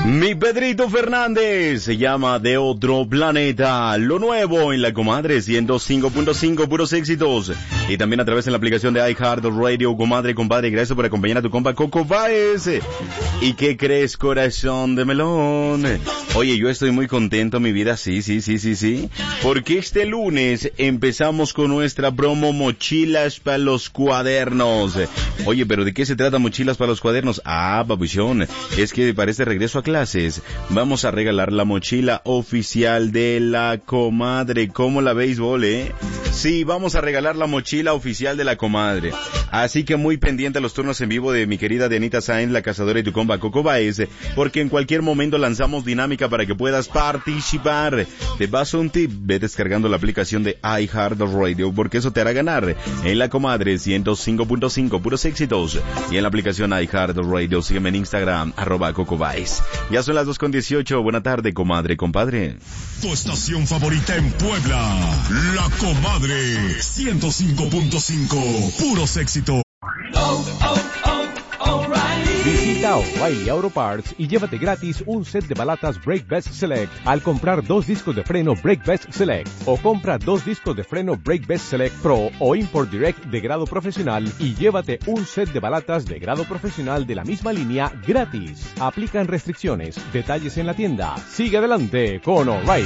Mi Pedrito Fernández se llama De Otro Planeta. Lo nuevo en la comadre 105.5, puros éxitos. Y también a través de la aplicación de iHeartRadio, comadre, compadre. Gracias por acompañar a tu compa Coco Baez. ¿Y qué crees, corazón de melón? Oye, yo estoy muy contento, mi vida, sí. Porque este lunes empezamos con nuestra promo Mochilas para los Cuadernos. Oye, pero ¿de qué se trata Mochilas para los Cuadernos? Ah, papuchón, es que para este regreso a clases vamos a regalar la mochila oficial de la comadre. ¿Cómo la béisbol, Sí, vamos a regalar la mochila oficial de la comadre. Así que muy pendiente a los turnos en vivo de mi querida Dianita Sáenz, la cazadora, y tu compa Coco Baez, porque en cualquier momento lanzamos dinámica para que puedas participar. Te paso un tip: ve descargando la aplicación de iHeartRadio, porque eso te hará ganar en la comadre 105.5, puros éxitos, y en la aplicación iHeartRadio. Sígueme en Instagram, @Coco Baez. Ya son las 2:18. Buena tarde, comadre, compadre. Tu estación favorita en Puebla, La Comadre 105.5, puros éxitos. Visita O'Reilly Auto Parts y llévate gratis un set de balatas Brake Best Select al comprar 2 discos de freno Brake Best Select, o compra 2 discos de freno Brake Best Select Pro o Import Direct de grado profesional y llévate un set de balatas de grado profesional de la misma línea gratis. Aplican restricciones. Detalles en la tienda. Sigue adelante con O'Reilly.